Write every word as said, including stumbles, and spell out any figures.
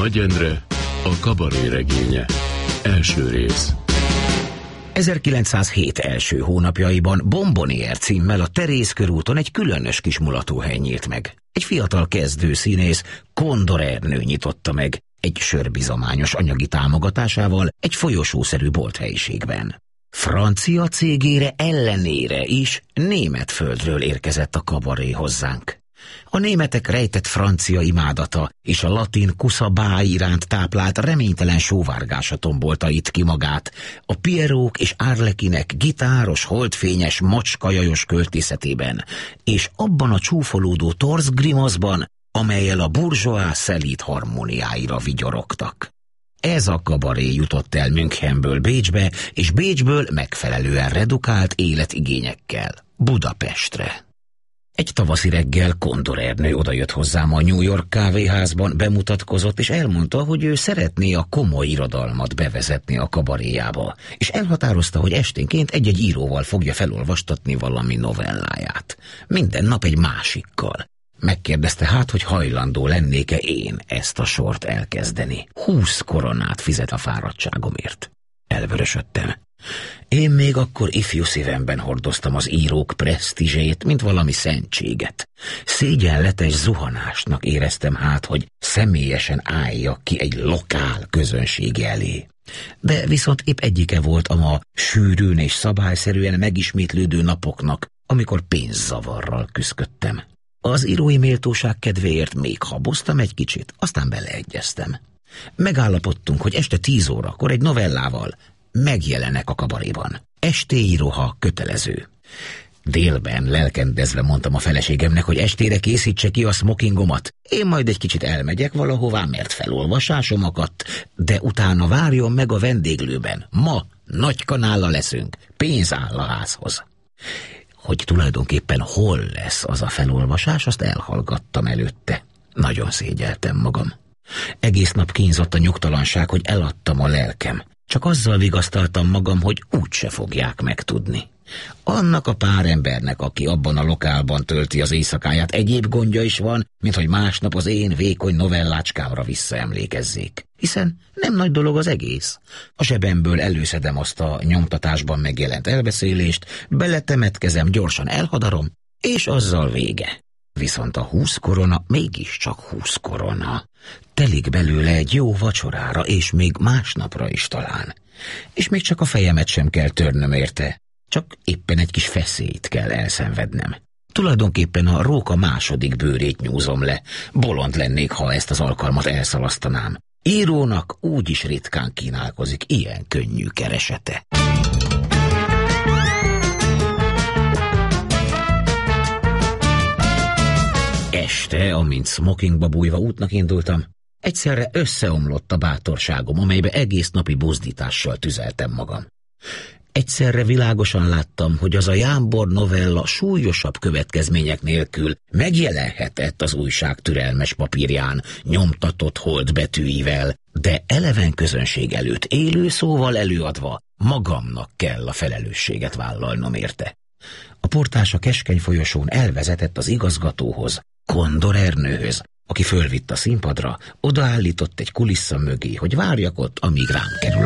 Nagy Endre, a kabaré regénye. Első rész. ezerkilencszázhét első hónapjaiban Bombonier címmel a Terész körúton egy különös kis mulatóhely nyílt meg. Egy fiatal kezdő színész, Kondor Ernő nyitotta meg, egy sörbizományos anyagi támogatásával egy folyosószerű bolthelyiségben. Francia cégére ellenére is német földről érkezett a kabaré hozzánk. A németek rejtett francia imádata és a latin kusza báj iránt táplált reménytelen sóvárgása tombolta itt ki magát, a pierrók és árlekinek gitáros, holdfényes, macskajajos költészetében, és abban a csúfolódó torz grimaszban, amellyel a burzsóá szelíd harmóniáira vigyorogtak. Ez a kabaré jutott el Münchenből Bécsbe, és Bécsből megfelelően redukált életigényekkel Budapestre. Egy tavaszi reggel Kondor Ernő odajött hozzám a New York kávéházban, bemutatkozott, és elmondta, hogy ő szeretné a komoly irodalmat bevezetni a kabaréjába, és elhatározta, hogy esténként egy-egy íróval fogja felolvastatni valami novelláját. Minden nap egy másikkal. Megkérdezte hát, hogy hajlandó lennék-e én ezt a sort elkezdeni. Húsz koronát fizet a fáradtságomért. Elvörösödtem. Én még akkor ifjú szívemben hordoztam az írók presztízsét, mint valami szentséget. Szégyenletes zuhanásnak éreztem hát, hogy személyesen álljak ki egy lokál közönség elé. De viszont épp egyike volt a ma sűrűn és szabályszerűen megismétlődő napoknak, amikor pénzzavarral küszködtem. Az írói méltóság kedvéért még haboztam egy kicsit, aztán beleegyeztem. Megállapodtunk, hogy este tíz órakor egy novellával megjelenek a kabaréban. Estéi ruha kötelező. Délben lelkendezve mondtam a feleségemnek, hogy estére készítse ki a smokingomat. Én majd egy kicsit elmegyek valahová, mert felolvasásom akadt, de utána várjon meg a vendéglőben. Ma nagy kanállal leszünk, pénz áll a házhoz. Hogy tulajdonképpen hol lesz az a felolvasás, azt elhallgattam előtte. Nagyon szégyeltem magam. Egész nap kínzott a nyugtalanság, hogy eladtam a lelkem. Csak azzal vigasztaltam magam, hogy úgyse fogják megtudni. Annak a pár embernek, aki abban a lokálban tölti az éjszakáját, egyéb gondja is van, mint hogy másnap az én vékony novellácskámra visszaemlékezzék. Hiszen nem nagy dolog az egész. A zsebemből előszedem azt a nyomtatásban megjelent elbeszélést, beletemetkezem, gyorsan elhadarom, és azzal vége. Viszont a húsz korona mégiscsak húsz korona. Telik belőle egy jó vacsorára, és még másnapra is talán. És még csak a fejemet sem kell törnöm érte, csak éppen egy kis feszélyt kell elszenvednem. Tulajdonképpen a róka második bőrét nyúzom le, bolond lennék, ha ezt az alkalmat elszalasztanám. Írónak úgyis ritkán kínálkozik ilyen könnyű keresete. Este, amint smokingba bújva útnak indultam, egyszerre összeomlott a bátorságom, amelybe egész napi buzdítással tüzeltem magam. Egyszerre világosan láttam, hogy az a jámbor novella súlyosabb következmények nélkül megjelenhetett az újság türelmes papírján, nyomtatott holdbetűivel, de eleven közönség előtt élő szóval előadva magamnak kell a felelősséget vállalnom érte. A portás a keskeny folyosón elvezetett az igazgatóhoz, Kondor Ernőhöz, aki fölvitt a színpadra, odaállított egy kulissza mögé, hogy várjak ott, amíg rám kerül